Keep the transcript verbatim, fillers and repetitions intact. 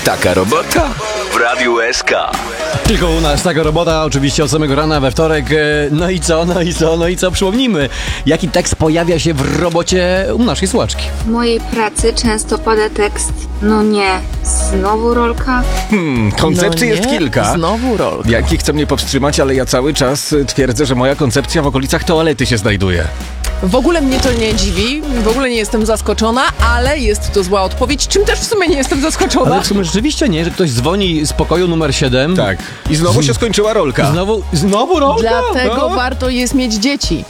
Taka robota w Radiu S K. Tylko u nas taka robota, oczywiście od samego rana we wtorek. No i co, no i co, no i co, przypomnijmy, jaki tekst pojawia się w robocie u naszej słuchaczki. W mojej pracy często pada tekst: no nie, znowu rolka? Hmm, koncepcji no jest nie, kilka. Znowu rolka. Jaki chce mnie powstrzymać, ale ja cały czas y, twierdzę, że moja koncepcja w okolicach toalety się znajduje. W ogóle mnie to nie dziwi, w ogóle nie jestem zaskoczona, ale jest to zła odpowiedź, czym też w sumie nie jestem zaskoczona. Ale w sumie rzeczywiście nie, że ktoś dzwoni z pokoju numer siedem. Tak. I znowu się skończyła rolka. Znowu, znowu rolka? Dlatego No. warto jest mieć dzieci.